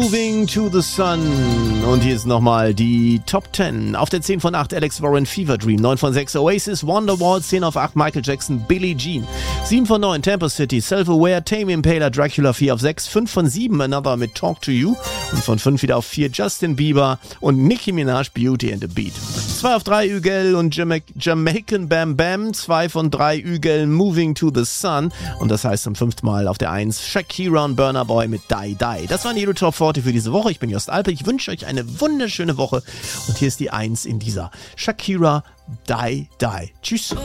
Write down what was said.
Moving to the Sun. Und hier ist nochmal die Top 10. Auf der 10 von 8 Alex Warren, Fever Dream. 9 von 6 Oasis, Wonderwall. 10 auf 8 Michael Jackson, Billie Jean. 7 von 9 Tampa City, Self-Aware, Tame Impala, Dracula. 4 auf 6. 5 von 7 Another mit Talk to You. Und von 5 wieder auf 4 Justin Bieber und Nicki Minaj, Beauty and the Beat. 2 auf 3 Ügel und Jamaican Bam Bam. 2 von 3 Ügel, Moving to the Sun. Und das heißt zum 5. Mal auf der 1 Shakira und Burna Boy mit Die Die. Das waren die Euro Top 40 für diese Woche. Ich bin Jost Alpe. Ich wünsche euch eine wunderschöne Woche. Und hier ist die 1 in dieser Shakira Die Die. Tschüss.